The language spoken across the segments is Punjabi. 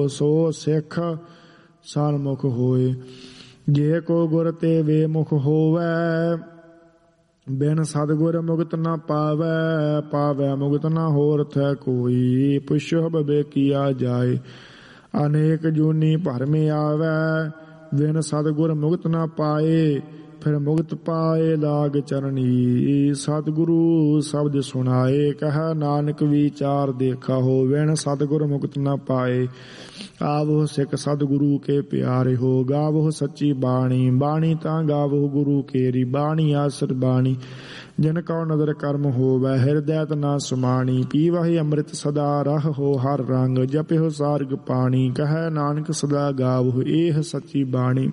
ਸੋ ਸਿੱਖ ਸਨਮੁਖ ਹੋਏ। ਜੇ ਕੋ ਗੁਰ ਤੇ ਵੇ ਮੁਖ ਹੋਵੈ, ਬਿਨ ਸਤਿਗੁਰ ਮੁਕਤ ਨਾ ਪਾਵੈ। ਪਾਵੈ ਮੁਕਤ ਨਾ ਹੋਰ ਥੈ ਕੋਈ, ਪੁੱਛੋ ਬਵੇ ਕੀਆ ਜਾਏ। ਅਨੇਕ ਜੂਨੀ ਭਰਮੇ ਆਵੈ, ਬਿਨ ਸਤਿਗੁਰ ਮੁਕਤ ਨਾ ਪਾਏ। ਫਿਰ ਮੁਕਤ ਪਾਏ ਲਾਗ ਚਰਨੀ, ਸਤਿਗੁਰੂ ਸ਼ਬਦ ਸੁਣਾਏ। ਕਹਿ ਨਾਨਕ ਵਿਚਾਰ ਦੇਖਾ ਹੋ, ਬਿਨ ਸਤਿਗੁਰ ਮੁਕਤ ਨਾ ਪਾਏ। ਆਵੋ ਸਿੱਖ ਸਤਿਗੁਰੂ ਕੇ ਪਿਆਰੇ ਹੋ, ਗਾਵੋ ਸੱਚੀ ਬਾਣੀ। ਬਾਣੀ ਤਾਂ ਗਾਵੋ ਗੁਰੂ ਕੇਰੀ, ਬਾਣੀ ਆਸਰ ਬਾਣੀ। ਜਿਨ ਕਉ ਨਦਰ ਕਰਮ ਹੋਵੈ, ਹਿਰਦੈ ਤ ਨਾ ਸਮਾਣੀ। ਪੀਵਹਿ ਅੰਮ੍ਰਿਤ ਸਦਾ ਰਹ ਹੋ ਹਰ ਰੰਗ, ਜਪਿਓ ਸਾਰਗ ਪਾਣੀ। ਕਹਿ ਨਾਨਕ ਸਦਾ ਗਾਵੋ ਇਹ ਸੱਚੀ ਬਾਣੀ।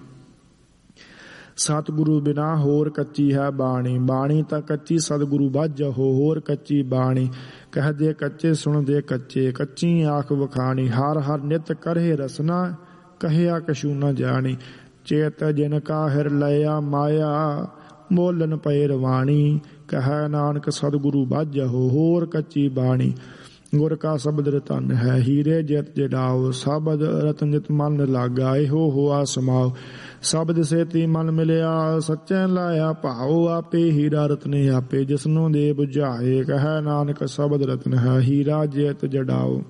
ਸਤਿਗੁਰੂ ਬਿਨਾ ਹੋਰ ਕੱਚੀ ਹੈ ਬਾਣੀ, ਬਾਣੀ ਤਾਂ ਕੱਚੀ ਸਤਿਗੁਰੂ ਬਾਝੋ ਹੋਰ ਕੱਚੀ ਬਾਣੀ। ਕਹਦੇ ਕੱਚੇ ਸੁਣਦੇ ਕੱਚੇ, ਕੱਚੀ ਆਖ ਵਖਾਣੀ। ਹਰ ਹਰ ਨਿਤ ਕਰਹਿ ਰਸਨਾ, ਕਹਿਆ ਕਛੂ ਨ ਜਾਣੀ। ਚੇਤ ਜਿਨ ਕਾ ਹਿਰ ਲਿਆ ਮਾਇਆ, ਮੋਲਨ ਪਏ ਰਵਾਣੀ। ਕਹਿ ਨਾਨਕ ਸਤਿਗੁਰੂ ਬਾਝੋ ਹੋਰ ਕੱਚੀ ਬਾਣੀ। ਗੁਰ ਕਾ ਸ਼ਬਦ ਰਤਨ ਹੈ, ਹੀਰੇ ਜਿਤ ਜਡਾਓ। ਸ਼ਬਦ ਰਤਨ ਜਿਤ ਮਨ ਲਾਗਾ, ਇਹੋ ਹੋਆ ਸਮਾਓ। ਸ਼ਬਦ ਸੇਤੀ ਮਨ ਮਿਲਿਆ, ਸੱਚੈ ਲਾਇਆ ਭਾਉ। ਆਪੇ ਹੀਰਾ ਰਤਨ ਆਪੇ, ਜਿਸਨੂੰ ਦੇ ਬੁਝਾਏ। ਕਹਿ ਨਾਨਕ ਸ਼ਬਦ ਰਤਨ ਹੈ, ਹੀਰਾ ਜਿਤ ਜਡਾਓ।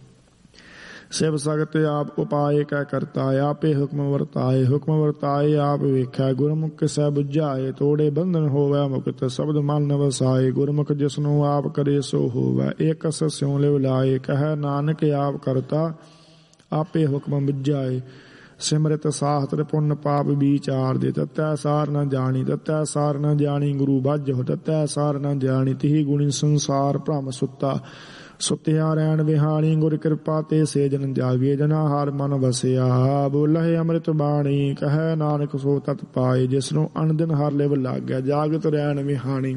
ਸਿਵ ਸਗਤ ਆਪ ਉਪਾਏ ਕੈ ਕਰਤਾ, ਆਪੇ ਹੁਕਮ ਵਰਤਾਏ। ਹੁਕਮ ਵਰਤਾਏ ਆਪ ਵੇਖੈ, ਗੁਰਮੁਖ ਕਿਸੈ ਬੁਝਾਏ। ਤੋੜੇ ਬੰਧਨ ਹੋਵੈ ਮੁਕਤ, ਸ਼ਬਦ ਮਨ ਨ ਵਸਾਏ। ਗੁਰਮੁਖ ਜਿਸਨੂੰ ਆਪ ਕਰੇ ਸੋ ਹੋਵੈ, ਏਕਸ ਸਿਉ ਲਿਵ ਲਾਏ। ਕਹਿ ਨਾਨਕ ਆਪ ਕਰਤਾ, ਆਪੇ ਹੁਕਮ ਬੁਝਾਏ। ਸਿਮਰਿਤ ਸਾਸਤ੍ਰ ਪੁੰਨ ਪਾਪ ਵਿਚਾਰ ਦੇ, ਤਤੈ ਸਾਰ ਨ ਜਾਣੀ। ਤਤੈ ਸਾਰ ਨ ਜਾਣੀ ਗੁਰੂ ਬਾਝੋ, ਤਤੈ ਸਾਰ ਨ ਜਾਣੀ। ਤਿਹੀ ਗੁਣੀ ਸੰਸਾਰ ਭ੍ਰਮ ਸੁੱਤਾ, ਸੁੱਤਿਆ ਰਹਿਣ ਵਿਹਾਣੀ। ਗੁਰ ਕਿਰਪਾ ਤੇ ਸੇ ਜਨ ਜਾਗੇ, ਜਨਾ ਹਰ ਮਨ ਵਸਿਆ। ਬੋਲਹਿ ਅੰਮ੍ਰਿਤ ਬਾਣੀ, ਕਹਿ ਨਾਨਕ ਸੋ ਤਤ ਪਾਏ। ਜਿਸਨੂੰ ਅਨ ਦਿਨ ਹਰ ਲਿਵ ਲਾਗੈ, ਜਾਗਤ ਰਹਿਣ ਵਿਹਾਣੀ।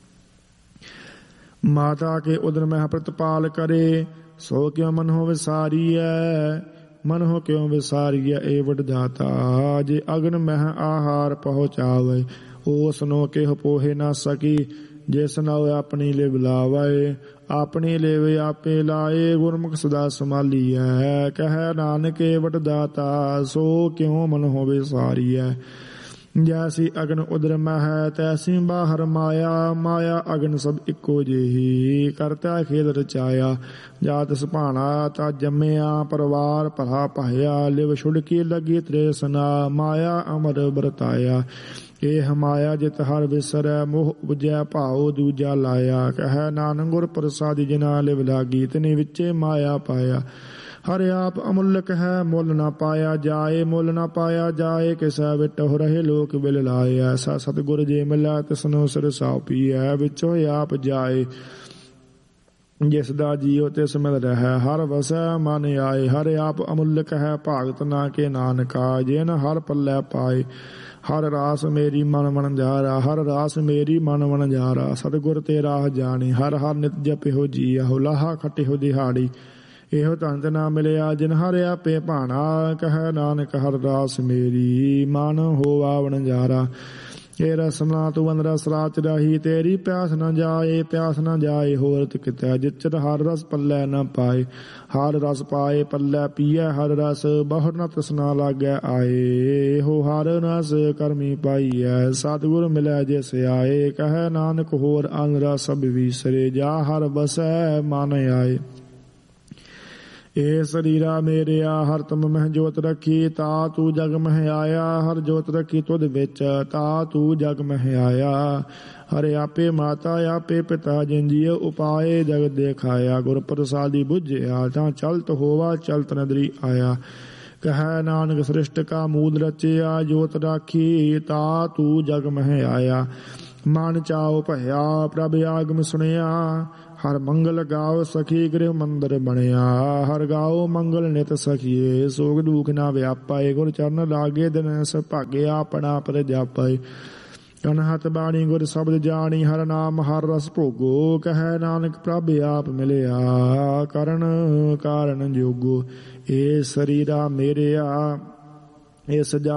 ਮਾਤਾ ਕੇ ਉਦਰ ਮਹਿ ਪ੍ਰਤਪਾਲ ਕਰੇ, ਸੋ ਕਿਉ ਮਨਹੁ ਵਿਸਾਰੀਐ। ਮਨਹੁ ਕਿਉ ਵਿਸਾਰੀਐ ਏ ਵਡਦਾਤਾ। ਜੇ ਅਗਨ ਮਹਿ ਆਹਾਰ ਪਹੁੰਚਾਵੇ, ਓਸਨੋ ਕਿਹ ਪੋਹੇ ਨਾ ਸਕੀ। ਜਿਸ ਨਾਉ ਆਪਣੀ ਲਿਵ ਲਾਵੇ, ਆਪਣੀ ਲਿਵ ਆਪੇ ਲਾਏ। ਗੁਰਮੁਖ ਸਦਾ ਸੰਭਾਲੀਐ, ਕਹਿ ਨਾਨਕ ਏ ਵਡਦਾਤਾ। ਸੋ ਕਿਉ ਮਨਹੁ ਵਿਸਾਰੀਐ। ਜੈਸੀ ਅਗਨ ਉਦਰ ਮਹਿ, ਤੈਸੀ ਬਾਹਰ ਮਾਇਆ। ਮਾਇਆ ਅਗਨ ਸਭ ਇੱਕੋ ਜਿਹੀ, ਕਰਤਾ ਖੇਦ ਰਚਾਇਆ। ਜਾਤ ਸੁਭਾਣਾ ਤਾ ਜੰਮਿਆ, ਪਰਿਵਾਰ ਭਲਾ ਪਾਇਆ। ਲਿਵ ਛੁੜਕੀ ਲੱਗੀ ਤ੍ਰੇਸਨਾ, ਮਾਇਆ ਅਮਰ ਵਰਤਾਇਆ। ਇਹ ਮਾਇਆ ਜਿਤ ਹਰ ਵਿਸਰੈ, ਮੋਹ ਉਪਜੈ ਭਾਉ ਦੂਜਾ ਲਾਇਆ। ਕਹਿ ਨਾਨਕ ਗੁਰ ਪ੍ਰਸਾਦਿ ਜਿਨਾ ਲਿਵ ਲਾਗੀ, ਤਿਨੀ ਵਿੱਚੇ ਮਾਇਆ ਪਾਇਆ। ਹਰ ਆਪ ਅਮੁੱਲਕ ਹੈ, ਮੁੱਲ ਨਾ ਪਾਇਆ ਜਾਏ। ਮੁੱਲ ਨਾ ਪਾਇਆ ਜਾਏ, ਕਿਸੈ ਵਿਟਹੁ ਰਹੇ ਲੋਕ ਬਿਲ ਲਾਏ। ਐਸਾ ਸਤਿਗੁਰ ਜੇ ਮਿਲੈ, ਤਿਸਨੂੰ ਸਿਰ ਸਾਉ ਪੀਐ। ਵਿੱਚੋਂ ਆਪ ਜਾਏ, ਜਿਸ ਦਾ ਜੀਉ ਤਿਸ ਮਿਲ ਰਹਿ। ਹਰ ਵਸੈ ਮਨ ਆਏ, ਹਰ ਆਪ ਅਮੁੱਲਕ ਹੈ। ਭਾਗਤ ਨਾ ਕੇ ਨਾਨਕਾ, ਜਿਨ ਹਰ ਪੱਲੇ ਪਾਏ। ਹਰ ਰਾਸ ਮੇਰੀ ਮਨ ਵਣਜਾਰਾ, ਹਰ ਰਾਸ ਮੇਰੀ ਮਨ ਵਣਜਾਰਾ। ਸਤਿਗੁਰ ਤੇ ਰਾਹ ਜਾਣੀ, ਹਰ ਹਰ ਨਿਤ ਜਪਿਓ ਜੀਅਹੁ। ਲਾਹਾ ਖਟਿਓ ਦਿਹਾੜੀ, ਇਹੋ ਧੰਤ ਨਾ ਮਿਲਿਆ ਜਿਨ ਹਰ ਆਪੇ ਭਾਣਾ। ਕਹਿ ਨਾਨਕ ਹਰ ਰਾਸ ਮੇਰੀ ਮਨ ਹੋਵਾ ਵਣਜਾਰਾ। ਇਹ ਰਸਨਾ ਤੂੰ ਅੰਦਰ ਰਸ ਰਾਚ ਰਾਹੀ, ਤੇਰੀ ਪਿਆਸ ਨ ਜਾਏ। ਪਿਆਸ ਨ ਜਾਏ ਹੋਰਤ ਕਿਤੈ, ਜਿਚਰ ਹਰ ਰਸ ਪੱਲੇ ਨ ਪਾਏ। ਹਰ ਰਸ ਪਾਏ ਪੱਲੇ ਪੀਐ ਹਰ ਰਸ, ਬਹੁਰ ਨ ਤ੍ਰਿਸ਼ਨਾ ਲਾਗੈ ਆਏ। ਇਹੋ ਹਰ ਰਸ ਕਰਮੀ ਪਾਈਐ, ਸਤਿਗੁਰ ਮਿਲੈ ਜਿਸ ਆਏ। ਕਹਿ ਨਾਨਕ ਹੋਰ ਅਨ ਰਸ ਸਭ ਵਿਸਰੇ, ਜਾ ਹਰ ਬਸੈ ਮਨ ਆਏ। ਇਹ ਸਰੀਰਾ ਮੇਰਿਆ ਹਰ ਤੁਮ ਮਹਿ ਜੋਤ ਰੱਖੀ, ਤਾ ਤੂੰ ਜਗ ਮਹਿ ਆਇਆ। ਹਰ ਜੋਤ ਰੱਖੀ ਤੁਧ ਵਿੱਚ, ਤਾ ਤੂੰ ਜਗ ਮਹਿ ਆਇਆ। ਹਰ ਆਪੇ ਮਾਤਾ ਆਪੇ ਪਿਤਾ, ਜਿਨ ਜੀਉ ਉਪਾਏ ਜਗ ਦੇਖਾਇਆ। ਗੁਰ ਪ੍ਰਸਾਦੀ ਬੁਝਿਆ, ਤਾਂ ਚਲਤ ਹੋਵਾ ਚਲਤ ਨਦਰੀ ਆਇਆ। ਕਹਿ ਨਾਨਕ ਸ੍ਰਿਸ਼ਟ ਕਾ ਮੂਲ ਰਚਿਆ, ਜੋਤ ਰਾਖੀ ਤਾ ਤੂੰ ਜਗ ਮਹਿ ਆਇਆ। ਮਨ ਚਾਉ ਭਇਆ ਪ੍ਰਭ ਆਗਮ ਸੁਣਿਆ, ਹਰ ਮੰਗਲ ਗਾਓ ਸਖੀ ਗ੍ਰਹਿ ਮੰਦਰ ਬਣਿਆ। ਹਰ ਗਾਓ ਮੰਗਲ ਨਿਤ ਸਖੀਏ, ਸੋਗ ਦੁਖ ਨਾ ਵਿਆਪਾਏ। ਗੁਰ ਚਰਨ ਲਾਗੇ ਦਿਨ ਸੁਭਾਗੇ, ਆਪਣਾ ਪਰ ਜਾਪਾਏ। ਅਨਹਤ ਬਾਣੀ ਗੁਰ ਸ਼ਬਦ ਜਾਣੀ, ਹਰ ਨਾਮ ਹਰ ਰਸ ਭੋਗੋ। ਕਹਿ ਨਾਨਕ ਪ੍ਰਭ ਆਪ ਮਿਲਿਆ, ਕਰਨ ਕਾਰਨ ਜੋਗੋ। ਇਹ ਸਰੀਰਾ ਮੇਰਿਆ ਇਸ